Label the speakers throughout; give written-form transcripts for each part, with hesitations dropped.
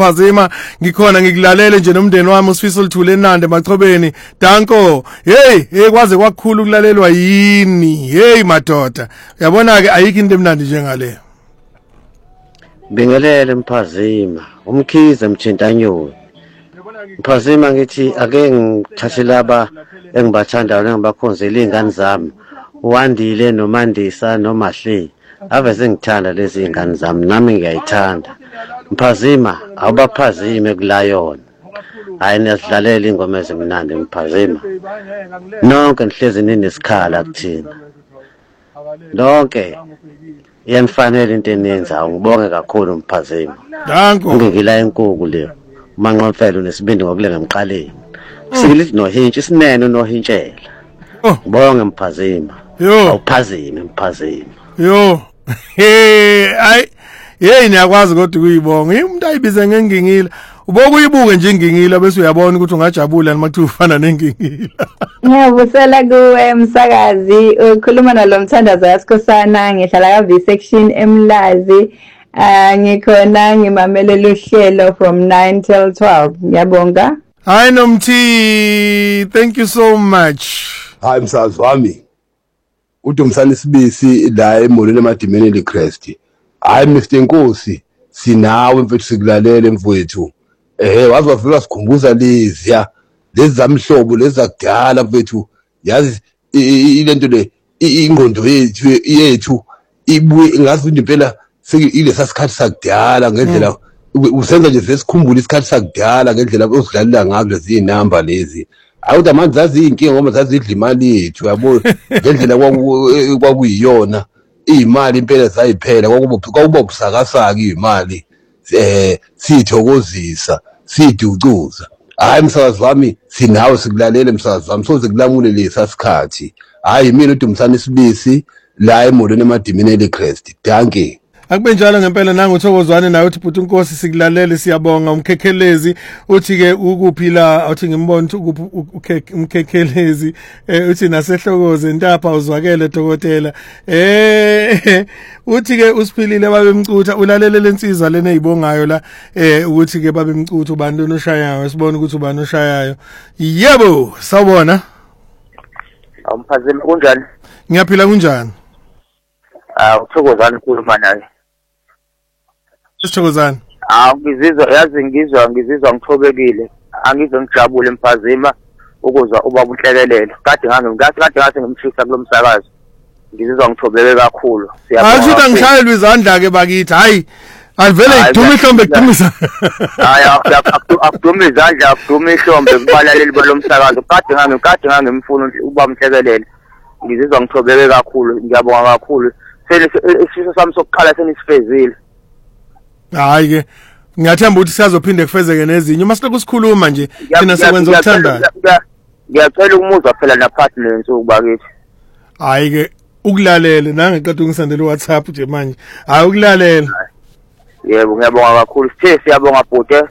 Speaker 1: Phazima ngikhona ngikulalele nje nomndeni wami usifisa ulithule enande emachobeni. Danko, hey kwaze kwakukhulu ukulalelwa yini? Hey madoda. Uyabona ke ayikho into emnandi njengale.
Speaker 2: Bingelele Mphazima, umkhize Mthintanyoni. Mphazima ngithi ake ngithathe laba engibathandayo nengibakhonzela izingane zami. Uwandile noMandisa noMahle. Ave sengithanda lezi izingane zami nami ngiyayithanda. Mphazima awubaphazime kulayona. Hayi niyasidlalela ingoma ezimnandi Mphazima. Nonke nihlezi ninesikhala kuthina. Lonke yanifanele into eniyenzayo. Ngibonge kakhulu Mphazima.
Speaker 1: Danko.
Speaker 2: Ngingila enkulu le. Manqomfela unesibindi ngokulenga emqaleni. Sikilithi nohintshi isinene nohintshela. Ngibonge Mphazima. Awuphazime Mphazima.
Speaker 1: Yo. Hey niyakwazi kodwa ukuyibonga. Umuntu ayibize ngengingila. Ubokuyibuke nje ingingila bese uyabona ukuthi ungajabula noma kuthi ufana nengingila.
Speaker 3: Ngiyabusela kuwe msakazi, ukhuluma nalomthandazo yaSikhosana, ngihlala ka V section eMlazi. Ngikhona ngimamele uhlelo from 9 till 12. Ngiyabonga.
Speaker 1: Hi Nomthi, thank you so much.
Speaker 4: Hi msazi wami. UDumsani Sibisi la emolweni emadimeni leCrest. Hayi Mr Nkosi, sinawe mfethu sikulalele mfowethu. Wazwavela sikhumbuza leziya, lezi zamhlobo lezi zakudala mfethu. Yazi ilento le ingqondo yethu ibuye ngazi impela ile sasikhathi sakudala ngendlela usenza nje sesikhumbula isikhathi sakudala ngendlela osidlalela ngazo lezi inamba lezi. Awuthi manje zazi inkinga ngoba zazidla imali yethu yabo ngendlela kwakuyiyona imali impela sayiphela kwakuba ubusakasaka imali sithokozisa siducuza. Hayi msakazi wami sinawe sikulalele msakazi wami soze kulamule lesa sikhathi. Hayi mina uDumsani Sibisi la emolweni emadimeni leCrest. Danke.
Speaker 1: Akube njalo ngempela nangu Thokozwane nawe uthi bhuti Nkosi sikulalele siyabonga umkhekhelezi uthi ke ukuphila uthi ngimbona ukuthi umkhekhelezi uthi nasehlokoze ntapha uzwakele dokotela uthi ke usiphilile babemcutha ulalele lensizwa lena ezibongayo la ukuthi ke babemcutha ubani onoshayayo sibone ukuthi ubani oshayayo. Yebo sawubona.
Speaker 5: Umphazima kunjani?
Speaker 1: Ngiyaphila kunjani?
Speaker 5: Uthokozana ukhuluma naye.
Speaker 1: Sithokozana.
Speaker 5: Ngizizwa ngithobekile. Angizwe ngijabule Mphazima ukuzwa ubaba unhlekelele. Kade ngase ngimshisa kulomsakazo. Ngizizwa ngithobeke kakhulu.
Speaker 1: Siyabonga. Ashuthi angishayelwe izandla ke bakithi. Hayi. Alivele iduma ihlombe kudumisa.
Speaker 5: Hayi akuduma izandla akuduma ihlombe kubalaleli balomsakazo. Kade ngangimfuna ubaba unhlekelele. Ngizizwa ngithobeke kakhulu. Ngiyabonga kakhulu. Isifiso sami sokuqala senisifezile.
Speaker 1: Hayi ke ngiyathemba ukuthi siyazophinde kufezeke nezinye uma siloku sikhuluma nje thina sekwenza ukuthandana.
Speaker 5: Ngiyacela ukumuzwa phela na partner lensuku bakithi.
Speaker 1: Hayi ke ukulalele nangeqeda ungisendela uWhatsApp nje manje. Hayi ukulalela.
Speaker 5: Yebo ngiyabonga kakhulu. Siyabonga bhuti.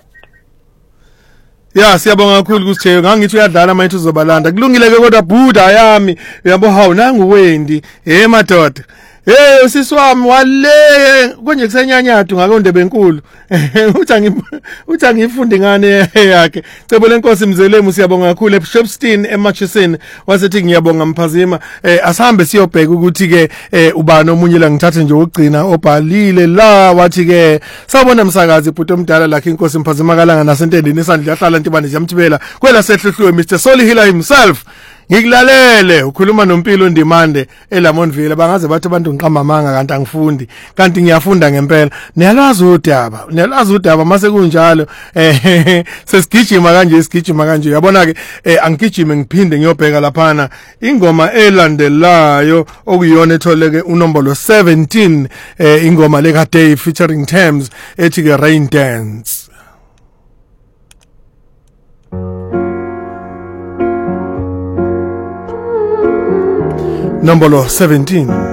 Speaker 1: Ya siyabonga kakhulu kusithe ngangithi uyadlala manje uzobalanda. Kulungile ke kodwa bhuda yami yabo hawu nangu Wendi madoda. Usisi wami wale konje kusenyanyadu ngakondebe enkulu. Uthi angifunde ngane yakhe. Cebo lenkosi Mzelemu siyabonga kakhulu eShopstein eMachisini wasethi ngiyabonga Mphazima. Asihambe siyobheka ukuthi ke ubani omunye la ngithathe nje ukugcina obhalile la wathi ke sabona msakazi ibhuti omdala lakhe inkosi Mphazima kalanga nasentendeni isandla yahlala ntibane jamthibela kwela sehluhlwe Mr Solihila himself. Ngikulalele ukhuluma noMpilo Ndimande eLamontville bangaze bathi abantu ngiqamba amanga kanti angifundi kanti ngiyafunda ngempela. Niyalazi udaba mase kunjalo sesigijima kanje uyabona ke angigijime ngiphinde ngiyobheka laphana ingoma elandelayo okuyona etholeke unombolo 17 ingoma leka Day featuring Thames ethi ke Rain Dance. Number 17.